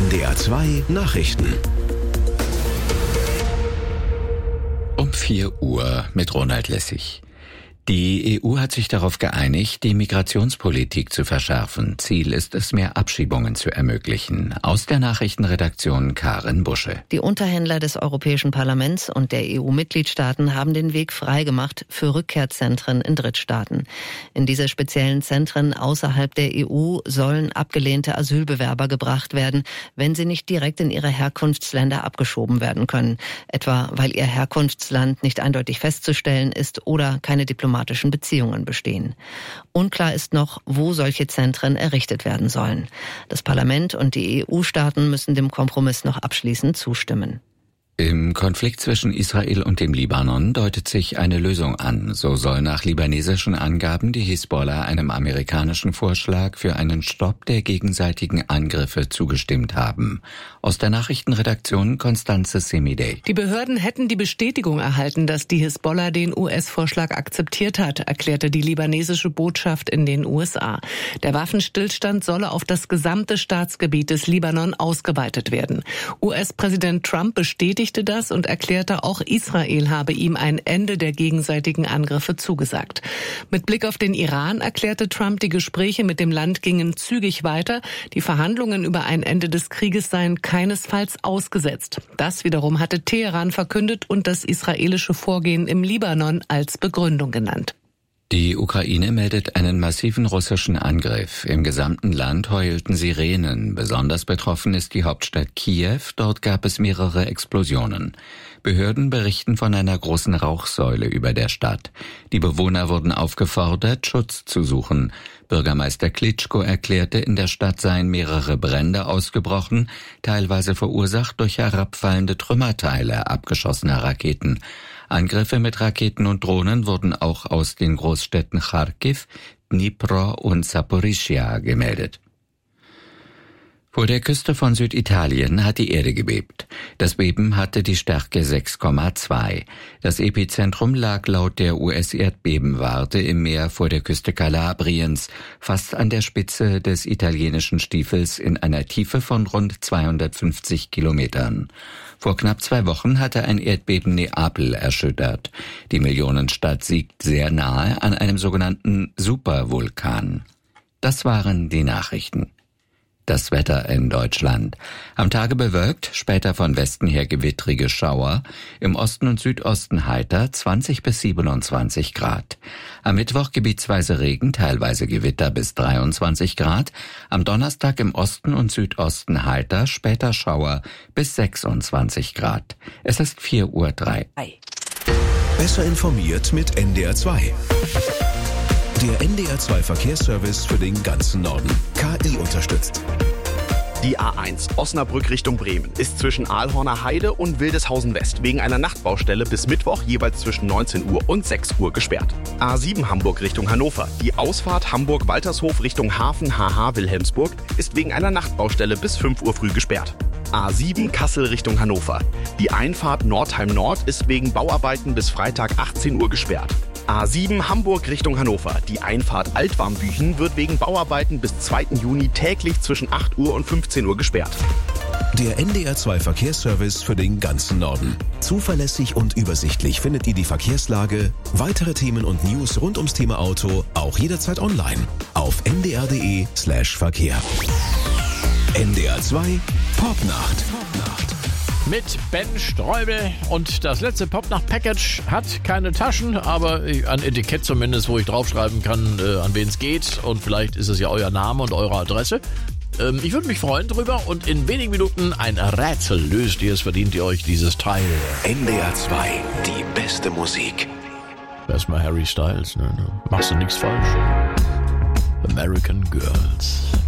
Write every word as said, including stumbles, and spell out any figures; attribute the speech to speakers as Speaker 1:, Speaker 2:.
Speaker 1: N D R zwei Nachrichten.
Speaker 2: Um vier Uhr mit Ronald Lessig. Die E U hat sich darauf geeinigt, die Migrationspolitik zu verschärfen. Ziel ist es, mehr Abschiebungen zu ermöglichen. Aus der Nachrichtenredaktion Karin Busche.
Speaker 3: Die Unterhändler des Europäischen Parlaments und der E U-Mitgliedstaaten haben den Weg freigemacht für Rückkehrzentren in Drittstaaten. In diese speziellen Zentren außerhalb der E U sollen abgelehnte Asylbewerber gebracht werden, wenn sie nicht direkt in ihre Herkunftsländer abgeschoben werden können. Etwa, weil ihr Herkunftsland nicht eindeutig festzustellen ist oder keine diplomatischen Beziehungen bestehen. Unklar ist noch, wo solche Zentren errichtet werden sollen. Das Parlament und die E U-Staaten müssen dem Kompromiss noch abschließend zustimmen.
Speaker 2: Im Konflikt zwischen Israel und dem Libanon deutet sich eine Lösung an. So soll nach libanesischen Angaben die Hisbollah einem amerikanischen Vorschlag für einen Stopp der gegenseitigen Angriffe zugestimmt haben. Aus der Nachrichtenredaktion Constanze Semidey.
Speaker 4: Die Behörden hätten die Bestätigung erhalten, dass die Hisbollah den U S-Vorschlag akzeptiert hat, erklärte die libanesische Botschaft in den U S A. Der Waffenstillstand solle auf das gesamte Staatsgebiet des Libanon ausgeweitet werden. U S-Präsident Trump bestätigte das und erklärte, auch Israel habe ihm ein Ende der gegenseitigen Angriffe zugesagt. Mit Blick auf den Iran erklärte Trump, die Gespräche mit dem Land gingen zügig weiter. Die Verhandlungen über ein Ende des Krieges seien keinesfalls ausgesetzt. Das wiederum hatte Teheran verkündet und das israelische Vorgehen im Libanon als Begründung genannt.
Speaker 2: Die Ukraine meldet einen massiven russischen Angriff. Im gesamten Land heulten Sirenen. Besonders betroffen ist die Hauptstadt Kiew. Dort gab es mehrere Explosionen. Behörden berichten von einer großen Rauchsäule über der Stadt. Die Bewohner wurden aufgefordert, Schutz zu suchen. Bürgermeister Klitschko erklärte, in der Stadt seien mehrere Brände ausgebrochen, teilweise verursacht durch herabfallende Trümmerteile abgeschossener Raketen. Angriffe mit Raketen und Drohnen wurden auch aus den Großstädten Charkiw, Dnipro und Saporischschja gemeldet. Vor der Küste von Süditalien hat die Erde gebebt. Das Beben hatte die Stärke sechs Komma zwei. Das Epizentrum lag laut der U S-Erdbebenwarte im Meer vor der Küste Kalabriens, fast an der Spitze des italienischen Stiefels in einer Tiefe von rund zweihundertfünfzig Kilometern. Vor knapp zwei Wochen hatte ein Erdbeben Neapel erschüttert. Die Millionenstadt liegt sehr nahe an einem sogenannten Supervulkan. Das waren die Nachrichten. Das Wetter in Deutschland. Am Tage bewölkt, später von Westen her gewittrige Schauer, im Osten und Südosten heiter, zwanzig bis siebenundzwanzig Grad. Am Mittwoch gebietsweise Regen, teilweise Gewitter bis dreiundzwanzig Grad. Am Donnerstag im Osten und Südosten heiter, später Schauer bis sechsundzwanzig Grad. Es ist vier Uhr drei.
Speaker 1: Besser informiert mit N D R zwei. Der N D R zwei Verkehrsservice für den ganzen Norden. K I unterstützt.
Speaker 5: Die A eins Osnabrück Richtung Bremen ist zwischen Aalhorner Heide und Wildeshausen West wegen einer Nachtbaustelle bis Mittwoch jeweils zwischen neunzehn Uhr und sechs Uhr gesperrt. A sieben Hamburg Richtung Hannover. Die Ausfahrt Hamburg-Waltershof Richtung Hafen H H Wilhelmsburg ist wegen einer Nachtbaustelle bis fünf Uhr früh gesperrt. A sieben Kassel Richtung Hannover. Die Einfahrt Nordheim Nord ist wegen Bauarbeiten bis Freitag achtzehn Uhr gesperrt. A sieben Hamburg Richtung Hannover. Die Einfahrt Altwarmbüchen wird wegen Bauarbeiten bis zweiten Juni täglich zwischen acht Uhr und fünfzehn Uhr gesperrt.
Speaker 1: Der N D R zwei Verkehrsservice für den ganzen Norden. Zuverlässig und übersichtlich findet ihr die Verkehrslage, weitere Themen und News rund ums Thema Auto auch jederzeit online auf n d r punkt d e slash Verkehr. N D R zwei Popnacht. Popnacht.
Speaker 6: Mit Ben Streubel und das letzte Popnacht-Package hat keine Taschen, aber ein Etikett zumindest, wo ich draufschreiben kann, äh, an wen es geht, und vielleicht ist es ja euer Name und eure Adresse. Ähm, ich würde mich freuen drüber, und in wenigen Minuten ein Rätsel löst ihr, es verdient ihr euch dieses Teil.
Speaker 1: N D R zwei, die beste Musik.
Speaker 6: Erstmal Harry Styles, ne? Machst du nichts falsch. American Girls.